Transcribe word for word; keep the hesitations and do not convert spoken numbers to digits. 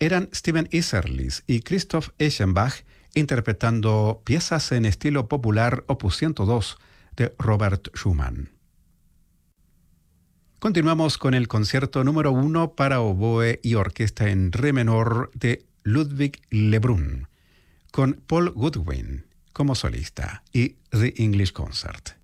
eran Steven Isserlis y Christoph Eschenbach interpretando piezas en estilo popular opus ciento dos de Robert Schumann. Continuamos con el concierto número uno para oboe y orquesta en re menor de Ludwig Lebrun, con Paul Goodwin como solista y The English Concert.